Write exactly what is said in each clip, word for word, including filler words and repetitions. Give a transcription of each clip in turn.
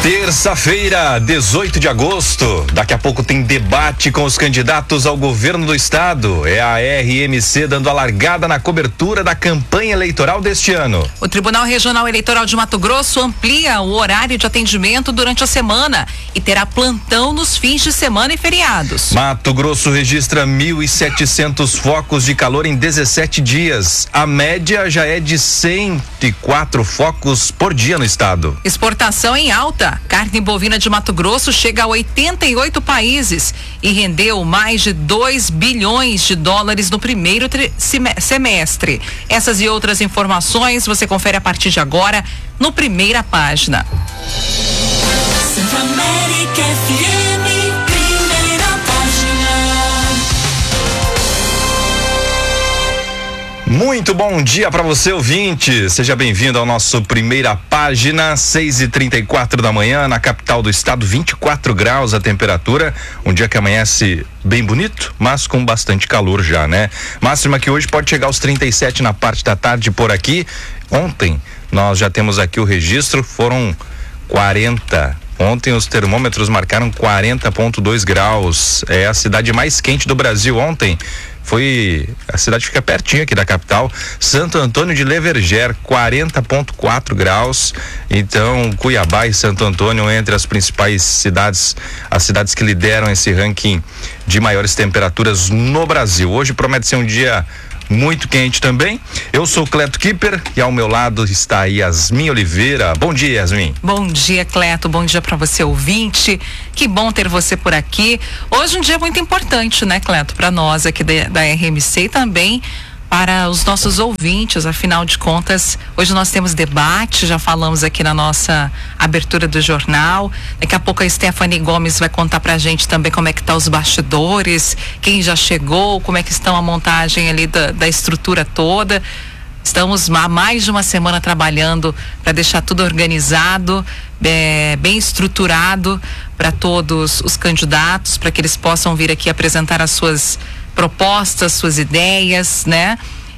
Terça-feira, dezoito de agosto. Daqui a pouco tem debate com os candidatos ao governo do estado. É a R M C dando a largada na cobertura da campanha eleitoral deste ano. O Tribunal Regional Eleitoral de Mato Grosso amplia o horário de atendimento durante a semana e terá plantão nos fins de semana e feriados. Mato Grosso registra mil e setecentos focos de calor em dezessete dias. A média já é de cento e quatro focos por dia no estado. Exportação em alta. Carne bovina de Mato Grosso chega a oitenta e oito países e rendeu mais de dois bilhões de dólares no primeiro semestre. Essas e outras informações você confere a partir de agora no Primeira Página. Centro-América F M, Primeira Página. Muito bom dia para você, ouvinte. Seja bem-vindo ao nosso Primeira Página, seis e trinta e quatro da manhã, na capital do estado, vinte e quatro graus a temperatura. Um dia que amanhece bem bonito, mas com bastante calor já, né? Máxima que hoje pode chegar aos trinta e sete na parte da tarde por aqui. Ontem nós já temos aqui o registro, foram quarenta. Ontem os termômetros marcaram quarenta vírgula dois graus. É a cidade mais quente do Brasil ontem. Foi, a cidade fica pertinho aqui da capital, Santo Antônio de Leverger, quarenta vírgula quatro graus. Então, Cuiabá e Santo Antônio entre as principais cidades, as cidades que lideram esse ranking de maiores temperaturas no Brasil. Hoje promete ser um dia muito quente também. Eu sou o Cleto Kipper e ao meu lado está a Yasmin Oliveira. Bom dia, Yasmin. Bom dia, Cleto. Bom dia para você, ouvinte. Que bom ter você por aqui. Hoje um dia muito importante, né, Cleto, para nós aqui da, da R M C e também para os nossos ouvintes. Afinal de contas, hoje nós temos debate, já falamos aqui na nossa abertura do jornal. Daqui a pouco a Stephanie Gomes vai contar pra gente também como é que tá os bastidores, quem já chegou, como é que estão a montagem ali da, da estrutura toda. Estamos há mais de uma semana trabalhando para deixar tudo organizado, é, bem estruturado para todos os candidatos, para que eles possam vir aqui apresentar as suas propostas, suas ideias, né?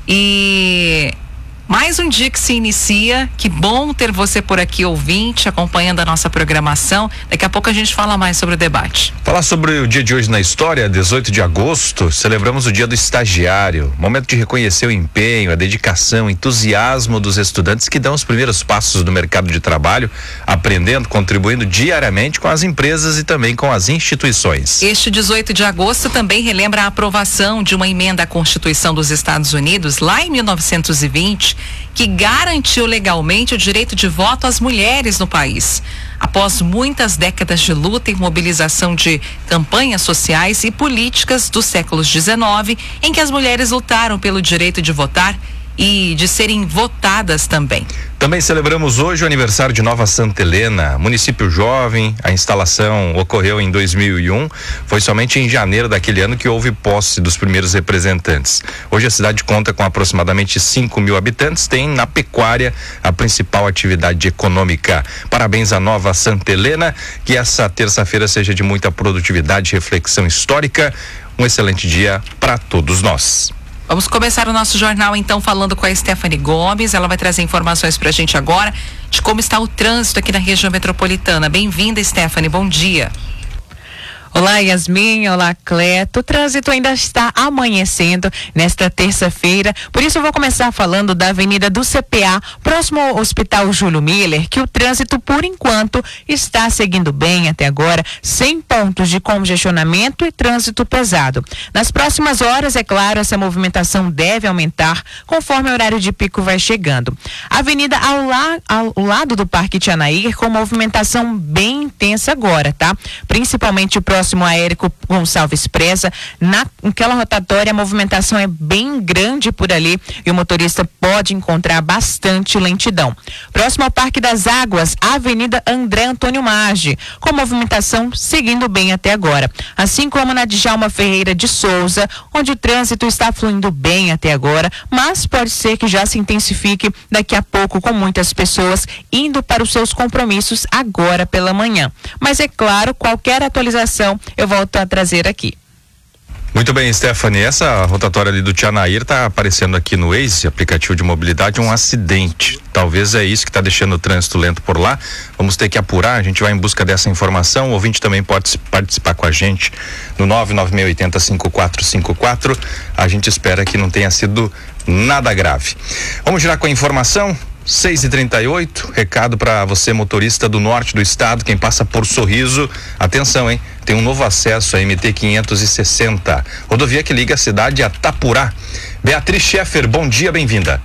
E mais um dia que se inicia. Que bom ter você por aqui, ouvinte, acompanhando a nossa programação. Daqui a pouco a gente fala mais sobre o debate. Falar sobre o dia de hoje na história, dezoito de agosto, celebramos o dia do estagiário. Momento de reconhecer o empenho, a dedicação, o entusiasmo dos estudantes que dão os primeiros passos no mercado de trabalho, aprendendo, contribuindo diariamente com as empresas e também com as instituições. Este dezoito de agosto também relembra a aprovação de uma emenda à Constituição dos Estados Unidos, lá em mil novecentos e vinte, que garantiu legalmente o direito de voto às mulheres no país. Após muitas décadas de luta e mobilização de campanhas sociais e políticas dos séculos dezenove, em que as mulheres lutaram pelo direito de votar e de serem votadas também. Também celebramos hoje o aniversário de Nova Santa Helena, município jovem. A instalação ocorreu em dois mil e um. Foi somente em janeiro daquele ano que houve posse dos primeiros representantes. Hoje a cidade conta com aproximadamente cinco mil habitantes, tem na pecuária a principal atividade econômica. Parabéns a Nova Santa Helena, que essa terça-feira seja de muita produtividade e reflexão histórica. Um excelente dia para todos nós. Vamos começar o nosso jornal então falando com a Stephanie Gomes. Ela vai trazer informações pra gente agora de como está o trânsito aqui na região metropolitana. Bem-vinda, Stephanie, bom dia. Olá, Yasmin, olá, Cleto. O trânsito ainda está amanhecendo nesta terça-feira, por isso eu vou começar falando da Avenida do C P A, próximo ao Hospital Júlio Miller, que o trânsito, por enquanto, está seguindo bem até agora, sem pontos de congestionamento e trânsito pesado. Nas próximas horas, é claro, essa movimentação deve aumentar conforme o horário de pico vai chegando. A avenida ao, la, ao lado do Parque Tianair, com movimentação bem intensa agora, tá? Principalmente o próximo próximo a Érico Gonçalves Preza, naquela rotatória a movimentação é bem grande por ali e o motorista pode encontrar bastante lentidão. Próximo ao Parque das Águas, a Avenida André Antônio Maggi, com movimentação seguindo bem até agora. Assim como na Djalma Ferreira de Souza, onde o trânsito está fluindo bem até agora, mas pode ser que já se intensifique daqui a pouco com muitas pessoas indo para os seus compromissos agora pela manhã. Mas é claro, qualquer atualização eu volto a trazer aqui. Muito bem, Stephanie, essa rotatória ali do Tianair está aparecendo aqui no Waze, aplicativo de mobilidade, um acidente. Talvez é isso que está deixando o trânsito lento por lá. Vamos ter que apurar, a gente vai em busca dessa informação. O ouvinte também pode participar com a gente no nove nove seis oito zero cinco quatro cinco quatro. A gente espera que não tenha sido nada grave. Vamos girar com a informação? seis e trinta e oito, recado para você motorista do norte do estado, quem passa por Sorriso, atenção, hein? Tem um novo acesso a M T quinhentos e sessenta, rodovia que liga a cidade a Tapurá. Beatriz Scheffer, bom dia, bem-vinda.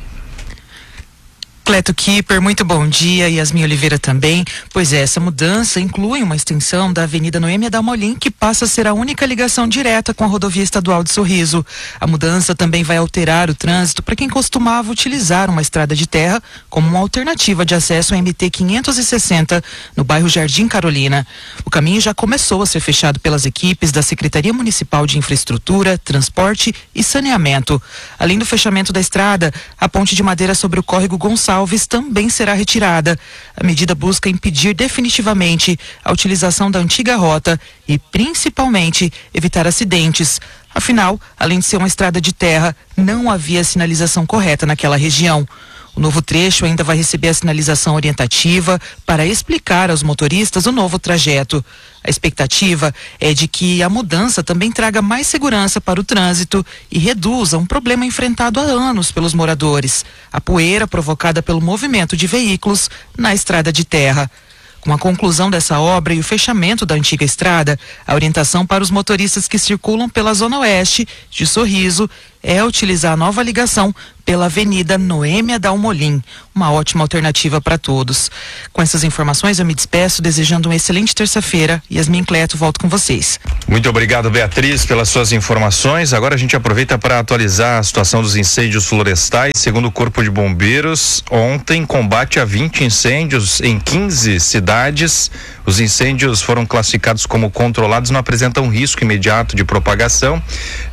Cleto Kipper, muito bom dia, Yasmin Oliveira também. Pois é, essa mudança inclui uma extensão da Avenida Noêmia Dalmolin, que passa a ser a única ligação direta com a rodovia estadual de Sorriso. A mudança também vai alterar o trânsito para quem costumava utilizar uma estrada de terra como uma alternativa de acesso à M T quinhentos e sessenta no bairro Jardim Carolina. O caminho já começou a ser fechado pelas equipes da Secretaria Municipal de Infraestrutura, Transporte e Saneamento. Além do fechamento da estrada, a ponte de madeira sobre o córrego Gonçalves também será retirada. A medida busca impedir definitivamente a utilização da antiga rota e, principalmente, evitar acidentes. Afinal, além de ser uma estrada de terra, não havia sinalização correta naquela região. O novo trecho ainda vai receber a sinalização orientativa para explicar aos motoristas o novo trajeto. A expectativa é de que a mudança também traga mais segurança para o trânsito e reduza um problema enfrentado há anos pelos moradores: a poeira provocada pelo movimento de veículos na estrada de terra. Com a conclusão dessa obra e o fechamento da antiga estrada, a orientação para os motoristas que circulam pela zona oeste de Sorriso é utilizar a nova ligação pela Avenida Noêmia Dalmolin, uma ótima alternativa para todos. Com essas informações eu me despeço, desejando uma excelente terça-feira. Yasmin Cleto, volto com vocês. Muito obrigado, Beatriz, pelas suas informações. Agora a gente aproveita para atualizar a situação dos incêndios florestais. Segundo o Corpo de Bombeiros, ontem combate a vinte incêndios em quinze cidades. Os incêndios foram classificados como controlados, não apresentam risco imediato de propagação,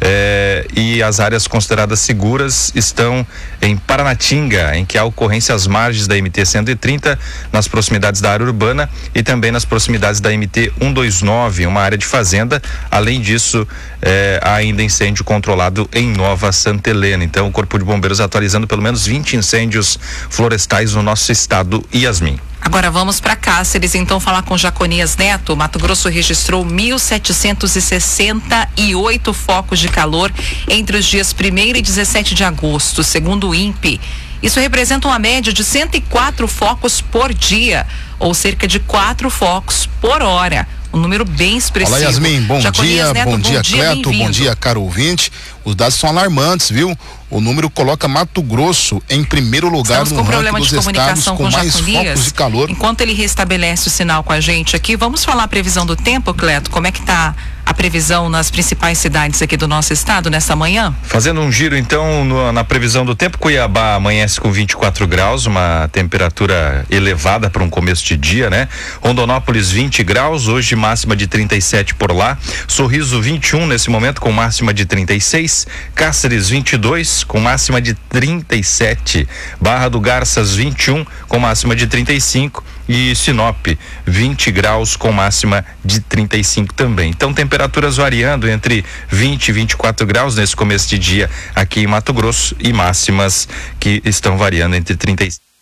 eh, e as áreas consideradas seguras estão em Paranatinga, em que há ocorrência às margens da M T cento e trinta, nas proximidades da área urbana e também nas proximidades da M T cento e vinte e nove, uma área de fazenda. Além disso, eh, há ainda incêndio controlado em Nova Santa Helena. Então, o Corpo de Bombeiros atualizando pelo menos vinte incêndios florestais no nosso estado. Yasmin. Agora vamos para Cáceres, então, falar com Jaconias Neto. Mato Grosso registrou mil setecentos e sessenta e oito focos de calor entre os dias primeiro e dezessete de agosto, segundo o INPE. Isso representa uma média de cento e quatro focos por dia, ou cerca de quatro focos por hora. Um número bem expressivo. Olá, Yasmin, bom Jaconias dia, Neto, bom dia, dia, Cleto, bom dia, caro ouvinte. Os dados são alarmantes, viu? O número coloca Mato Grosso em primeiro lugar Estamos no com ranking problema dos de comunicação estados com com mais Jaconias. focos de calor. Enquanto ele restabelece o sinal com a gente aqui, vamos falar a previsão do tempo, Cleto. Como é que está a previsão nas principais cidades aqui do nosso estado nessa manhã? Fazendo um giro então no, na previsão do tempo, Cuiabá amanhece com vinte e quatro graus, uma temperatura elevada para um começo de dia, né? Rondonópolis vinte graus, hoje máxima de trinta e sete por lá. Sorriso vinte e um nesse momento com máxima de trinta e seis. Cáceres vinte e dois com máxima de trinta e sete. Barra do Garças vinte e um com máxima de trinta e cinco. E Sinop vinte graus com máxima de trinta e cinco também. Então, temperaturas variando entre vinte e vinte e quatro graus nesse começo de dia aqui em Mato Grosso e máximas que estão variando entre trinta e cinco.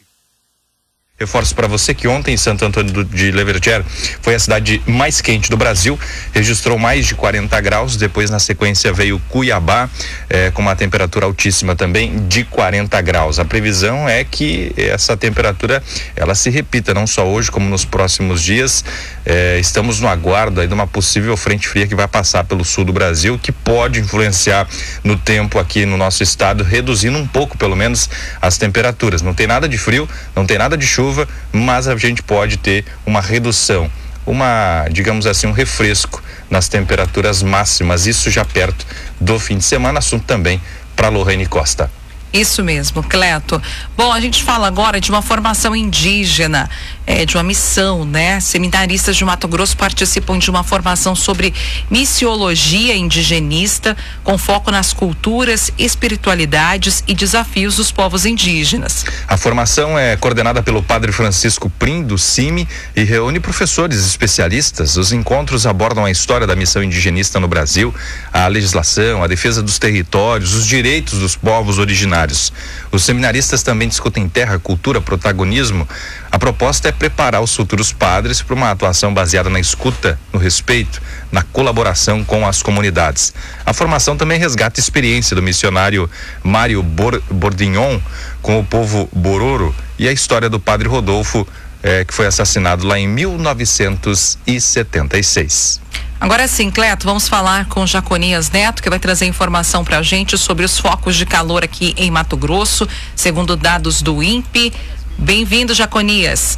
Reforço para você que ontem Santo Antônio de Lervertier foi a cidade mais quente do Brasil, registrou mais de quarenta graus. Depois, na sequência, veio Cuiabá eh, com uma temperatura altíssima também de quarenta graus. A previsão é que essa temperatura ela se repita não só hoje como nos próximos dias. Eh, estamos no aguardo aí de uma possível frente fria que vai passar pelo sul do Brasil, que pode influenciar no tempo aqui no nosso estado, reduzindo um pouco pelo menos as temperaturas. Não tem nada de frio, não tem nada de chuva, mas a gente pode ter uma redução, uma, digamos assim, um refresco nas temperaturas máximas, isso já perto do fim de semana. Assunto também para Lorraine Costa. Isso mesmo, Cleto. Bom, a gente fala agora de uma formação indígena, é, de uma missão, né? Seminaristas de Mato Grosso participam de uma formação sobre missiologia indigenista, com foco nas culturas, espiritualidades e desafios dos povos indígenas. A formação é coordenada pelo padre Francisco Prim, do C I M, e reúne professores especialistas. Os encontros abordam a história da missão indigenista no Brasil, a legislação, a defesa dos territórios, os direitos dos povos originários. Os seminaristas também discutem terra, cultura, protagonismo. A proposta é preparar os futuros padres para uma atuação baseada na escuta, no respeito, na colaboração com as comunidades. A formação também resgata a experiência do missionário Mário Bordignon com o povo Bororo e a história do padre Rodolfo, eh, que foi assassinado lá em mil novecentos e setenta e seis. Agora sim, Cleto, vamos falar com Jaconias Neto, que vai trazer informação pra gente sobre os focos de calor aqui em Mato Grosso, segundo dados do INPE. Bem-vindo, Jaconias.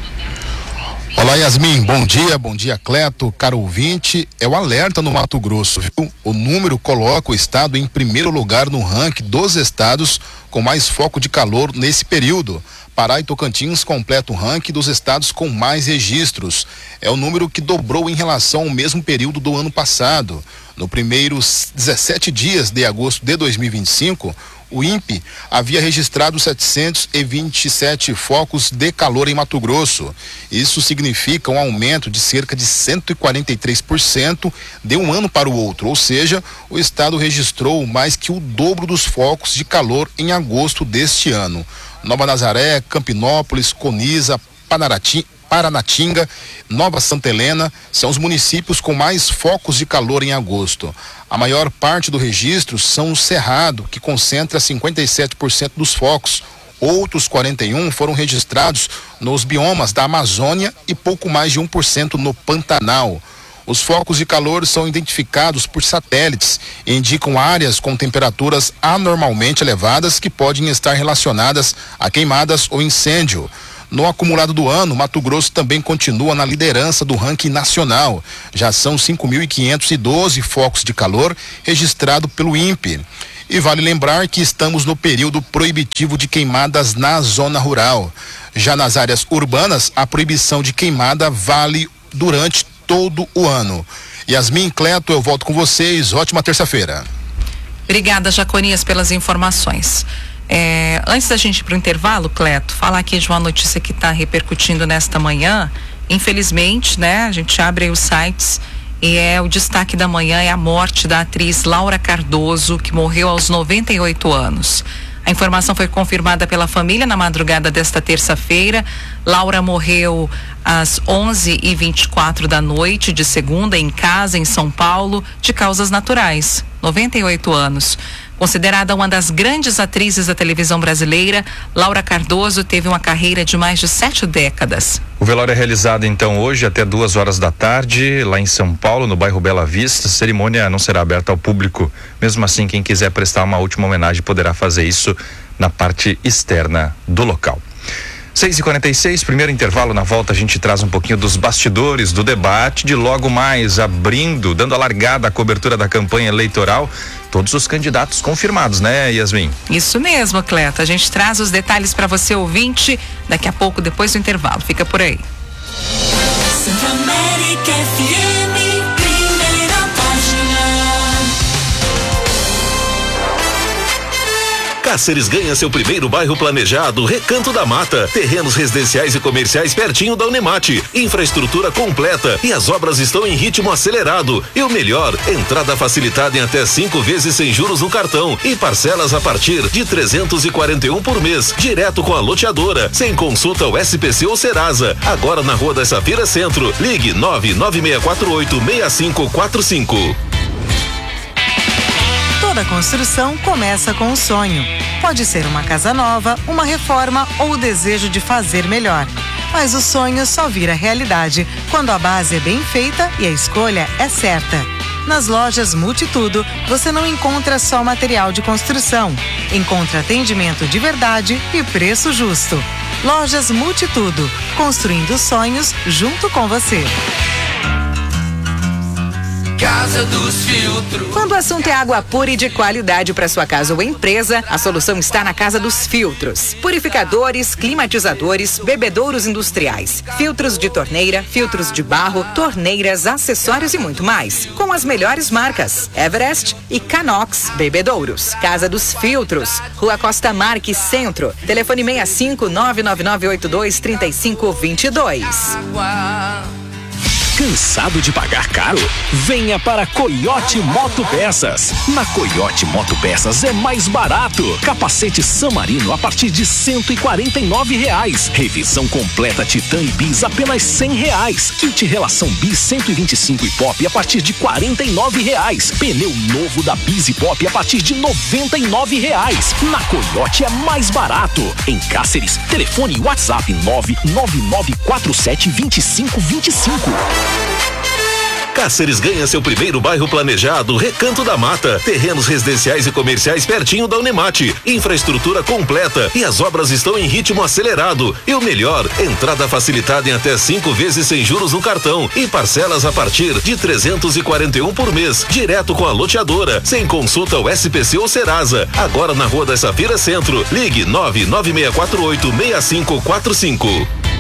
Olá, Yasmin, bom dia, bom dia, Cleto, caro ouvinte. É o alerta no Mato Grosso, viu? O número coloca o estado em primeiro lugar no ranking dos estados com mais foco de calor nesse período. Pará e Tocantins completam o ranking dos estados com mais registros. É o número que dobrou em relação ao mesmo período do ano passado. No primeiros dezessete dias de agosto de dois mil e vinte e cinco, o INPE havia registrado setecentos e vinte e sete focos de calor em Mato Grosso. Isso significa um aumento de cerca de cento e quarenta e três por cento de um ano para o outro, ou seja, o estado registrou mais que o dobro dos focos de calor em agosto deste ano. Nova Nazaré, Campinópolis, Coniza, Panarati, Paranatinga, Nova Santa Helena são os municípios com mais focos de calor em agosto. A maior parte do registro são o Cerrado, que concentra cinquenta e sete por cento dos focos. Outros quarenta e um foram registrados nos biomas da Amazônia e pouco mais de um por cento no Pantanal. Os focos de calor são identificados por satélites e indicam áreas com temperaturas anormalmente elevadas que podem estar relacionadas a queimadas ou incêndio. No acumulado do ano, Mato Grosso também continua na liderança do ranking nacional. Já são cinco mil quinhentos e doze focos de calor registrados pelo INPE. E vale lembrar que estamos no período proibitivo de queimadas na zona rural. Já nas áreas urbanas, a proibição de queimada vale durante todo o ano. Yasmin, Cleto, eu volto com vocês. Ótima terça-feira. Obrigada, Jaconias, pelas informações. É, antes da gente ir para o intervalo, Cleto, falar aqui de uma notícia que está repercutindo nesta manhã. Infelizmente, né, a gente abre aí os sites e é o destaque da manhã é a morte da atriz Laura Cardoso, que morreu aos noventa e oito anos. A informação foi confirmada pela família na madrugada desta terça-feira. Laura morreu às onze e vinte e quatro da noite de segunda em casa em São Paulo de causas naturais. noventa e oito anos. Considerada uma das grandes atrizes da televisão brasileira, Laura Cardoso teve uma carreira de mais de sete décadas. O velório é realizado então hoje até duas horas da tarde, lá em São Paulo, no bairro Bela Vista. A cerimônia não será aberta ao público. Mesmo assim, quem quiser prestar uma última homenagem poderá fazer isso na parte externa do local. seis e quarenta e seis, primeiro intervalo. Na volta a gente traz um pouquinho dos bastidores do debate de logo mais, abrindo, dando a largada à cobertura da campanha eleitoral. Todos os candidatos confirmados, né, Yasmin? Isso mesmo, Cleto. A gente traz os detalhes para você, ouvinte, daqui a pouco, depois do intervalo. Fica por aí. América F M, primeira página. Cáceres ganha seu primeiro bairro planejado, Recanto da Mata. Terrenos residenciais e comerciais pertinho da Unemate. Infraestrutura completa e as obras estão em ritmo acelerado. E o melhor, entrada facilitada em até cinco vezes sem juros no cartão e parcelas a partir de trezentos e quarenta e um por mês, direto com a loteadora, sem consulta ao S P C ou Serasa. Agora na Rua da Safira Centro. Ligue nove nove seis quatro oito seis cinco quatro cinco. Toda construção começa com um sonho. Pode ser uma casa nova, uma reforma ou o desejo de fazer melhor. Mas o sonho só vira realidade quando a base é bem feita e a escolha é certa. Nas lojas Multitudo, você não encontra só material de construção. Encontra atendimento de verdade e preço justo. Lojas Multitudo, construindo sonhos junto com você. Casa dos Filtros. Quando o assunto é água pura e de qualidade para sua casa ou empresa, a solução está na Casa dos Filtros. Purificadores, climatizadores, bebedouros industriais, filtros de torneira, filtros de barro, torneiras, acessórios e muito mais. Com as melhores marcas, Everest e Canox Bebedouros. Casa dos Filtros, Rua Costa Marques, Centro. Telefone seis cinco nove nove nove oito dois três cinco dois dois. Cansado de pagar caro? Venha para Coiote Moto Peças. Na Coiote Moto Peças é mais barato. Capacete San Marino a partir de cento e quarenta e nove reais. Revisão completa Titan e Bis apenas cem reais. Kit relação Bis cento e vinte e cinco e Pop a partir de quarenta e nove reais. Pneu novo da Bis e Pop a partir de noventa e nove reais. Na Coiote é mais barato. Em Cáceres, telefone e WhatsApp nove nove nove quatro sete dois cinco dois cinco. Cáceres ganha seu primeiro bairro planejado, Recanto da Mata. Terrenos residenciais e comerciais pertinho da Unemate. Infraestrutura completa e as obras estão em ritmo acelerado. E o melhor, entrada facilitada em até cinco vezes sem juros no cartão e parcelas a partir de trezentos e quarenta e um por mês, direto com a loteadora, sem consulta ao S P C ou Serasa. Agora na Rua da Safira Centro. Ligue nove nove seis quatro oito seis cinco quatro cinco.